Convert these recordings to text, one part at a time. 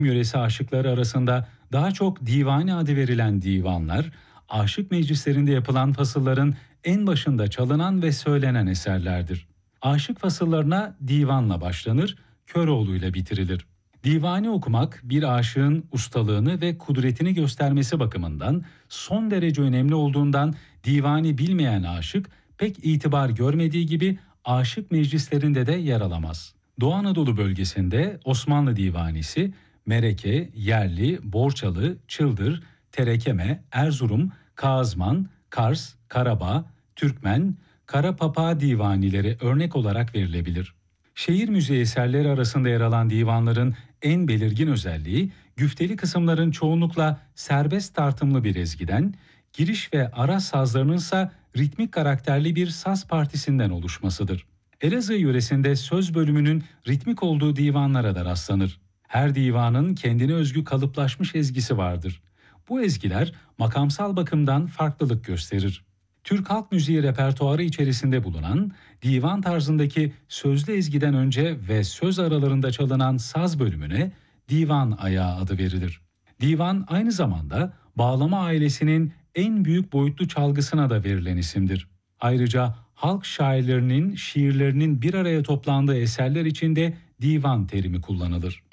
Yöresi aşıkları arasında daha çok divane adı verilen divanlar, aşık meclislerinde yapılan fasılların en başında çalınan ve söylenen eserlerdir. Aşık fasıllarına divanla başlanır, Köroğlu'yla bitirilir. Divani okumak bir aşığın ustalığını ve kudretini göstermesi bakımından son derece önemli olduğundan divani bilmeyen aşık pek itibar görmediği gibi aşık meclislerinde de yer alamaz. Doğu Anadolu bölgesinde Osmanlı divanisi Mereke, Yerli, Borçalı, Çıldır, Terekeme, Erzurum, Kağızman, Kars, Karabağ, Türkmen, Karapapa divanileri örnek olarak verilebilir. Şehir müziği eserleri arasında yer alan divanların en belirgin özelliği güfteli kısımların çoğunlukla serbest tartımlı bir ezgiden, giriş ve ara sazlarının ise ritmik karakterli bir saz partisinden oluşmasıdır. Elazığ yöresinde söz bölümünün ritmik olduğu divanlara da rastlanır. Her divanın kendine özgü kalıplaşmış ezgisi vardır. Bu ezgiler makamsal bakımdan farklılık gösterir. Türk halk müziği repertuarı içerisinde bulunan divan tarzındaki sözlü ezgiden önce ve söz aralarında çalınan saz bölümüne divan ayağı adı verilir. Divan aynı zamanda bağlama ailesinin en büyük boyutlu çalgısına da verilen isimdir. Ayrıca halk şairlerinin şiirlerinin bir araya toplandığı eserler içinde divan terimi kullanılır.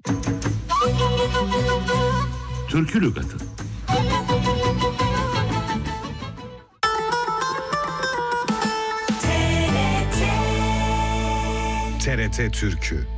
Türkü Lügatı. TRT Türkü